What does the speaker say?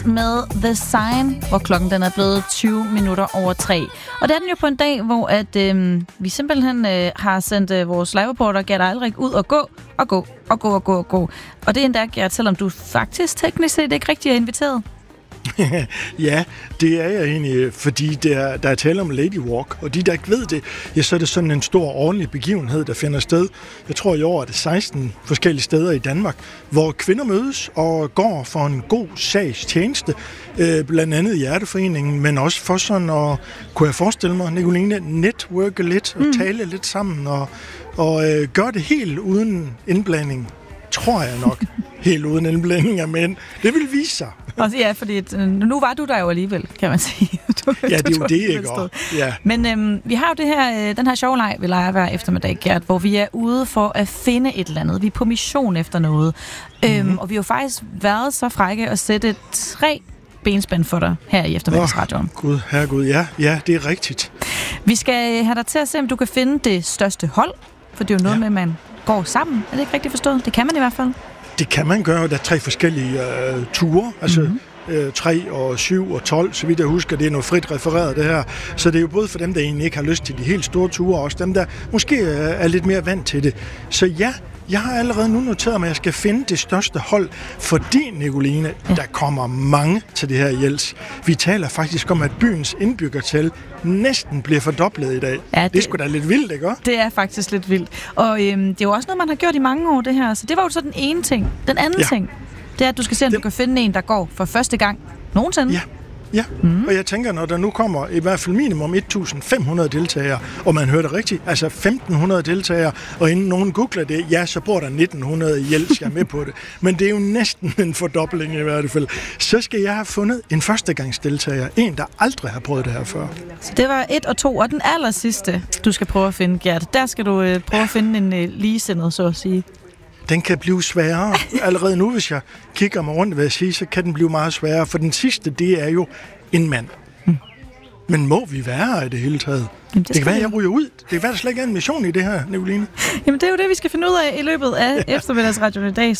med The Sign, hvor klokken den er blevet 20 minutter over 3. Og det er den jo på en dag, hvor at, vi simpelthen har sendt vores live-reporter Gert Eilrik ud og gå. Og det er endda, Gert, selvom du faktisk teknisk set ikke rigtig er inviteret. Ja, det er jeg egentlig, fordi der er tale om Lady Walk, og de, der ikke ved det, ja, så er det sådan en stor ordentlig begivenhed, der finder sted. Jeg tror i år er det 16 forskellige steder i Danmark, hvor kvinder mødes og går for en god sags tjeneste, blandt andet Hjerteforeningen, men også for sådan at, kunne jeg forestille mig, Nicoline, networke lidt og tale lidt sammen og gøre det helt uden indblanding. Tror jeg nok. Helt uden indblanding af mænd. Det vil vise sig. Og ja, fordi nu var du der jo alligevel, kan man sige. Ja, det er jo det, ikke? Ja. Men vi har jo den her sjove leg, vi leger hver eftermiddag, Gert, hvor vi er ude for at finde et eller andet. Vi er på mission efter noget. Og vi har jo faktisk været så frække at sætte 3 benspænd for dig her i eftermiddagsradioen. Herregud, ja, det er rigtigt. Vi skal have dig til at se, om du kan finde det største hold, for det er jo noget med, at man går sammen. Er det ikke rigtigt forstået? Det kan man i hvert fald. Det kan man gøre. Der er 3 forskellige ture, altså 3 og 7 og 12, så vidt jeg husker, det er noget frit refereret det her. Så det er jo både for dem, der egentlig ikke har lyst til de helt store ture, og også dem, der måske er lidt mere vant til det. Så ja, jeg har allerede nu noteret mig, at jeg skal finde det største hold, fordi, Nicoline, der kommer mange til det her Jels. Vi taler faktisk om, at byens indbyggertal næsten bliver fordoblet i dag. Ja, det er sgu da lidt vildt, ikke? Det er faktisk lidt vildt. Og det er jo også noget, man har gjort i mange år, det her. Så det var jo så den ene ting. Den anden ting, det er, at du skal se, om du kan finde en, der går for første gang nogensinde. Ja, og jeg tænker, når der nu kommer i hvert fald minimum 1.500 deltagere, og man hører det rigtigt, altså 1.500 deltagere, og inden nogen googler det, ja, så bor der 1.900 i Jels, jeg er med på det. Men det er jo næsten en fordobling i hvert fald. Så skal jeg have fundet en førstegangsdeltager, en, der aldrig har prøvet det her før. Så det var 1 og 2, og den aller sidste, du skal prøve at finde, Gert. Der skal du prøve at finde en ligesindet, så at sige. Den kan blive sværere. Allerede nu, hvis jeg kigger mig rundt, vil jeg sige, så kan den blive meget sværere. For den sidste, det er jo en mand. Men må vi være her i det hele taget? Jamen, det kan være, jeg ryger ud. Det kan være, der slet ikke er en mission i det her, Nicoline. Jamen, det er jo det, vi skal finde ud af i løbet af eftermiddagsradioen i dag.